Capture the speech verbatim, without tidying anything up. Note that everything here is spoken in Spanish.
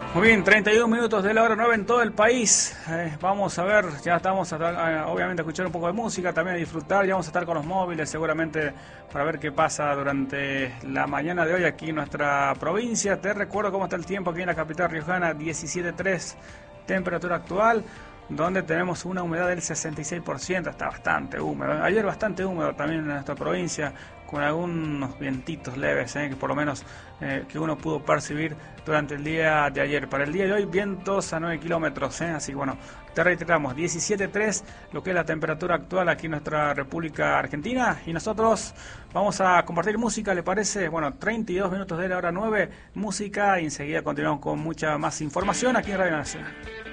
Muy bien, treinta y dos minutos de la hora nueve en todo el país. Eh, vamos a ver, ya estamos a, a, obviamente a escuchar un poco de música, también a disfrutar, ya vamos a estar con los móviles seguramente para ver qué pasa durante la mañana de hoy aquí en nuestra provincia. Te recuerdo cómo está el tiempo aquí en la capital riojana, diecisiete punto tres temperatura actual, donde tenemos una humedad del sesenta y seis por ciento, está bastante húmedo. Ayer bastante húmedo también en nuestra provincia, con algunos vientitos leves, eh, que por lo menos eh, que uno pudo percibir durante el día de ayer. Para el día de hoy, vientos a nueve kilómetros, eh, así que bueno, te reiteramos, diecisiete punto tres, lo que es la temperatura actual aquí en nuestra República Argentina, y nosotros vamos a compartir música, ¿le parece? Bueno, treinta y dos minutos de la hora nueve, música, y enseguida continuamos con mucha más información aquí en Radio Nacional.